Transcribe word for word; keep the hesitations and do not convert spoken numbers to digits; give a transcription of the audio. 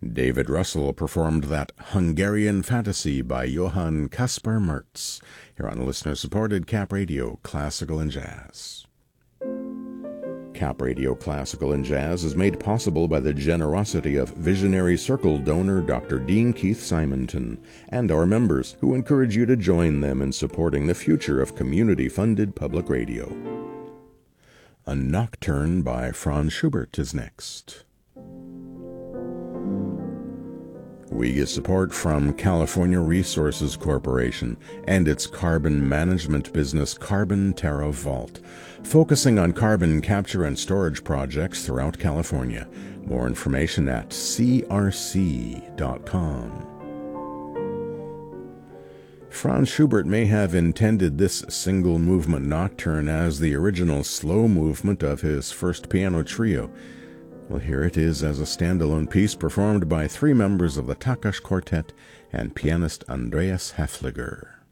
David Russell performed that Hungarian Fantasy by Johann Kaspar Merz, here on listener-supported Cap Radio Classical and Jazz. Cap Radio Classical and Jazz is made possible by the generosity of Visionary Circle donor Doctor Dean Keith Simonton and our members, who encourage you to join them in supporting the future of community-funded public radio. A Nocturne by Franz Schubert is next. We get support from California Resources Corporation and its carbon management business Carbon Terra Vault, focusing on carbon capture and storage projects throughout California. More information at c r c dot com. Franz Schubert may have intended this single movement nocturne as the original slow movement of his first piano trio. Well, here it is as a standalone piece performed by three members of the Takas Quartet and pianist Andreas Häfliger.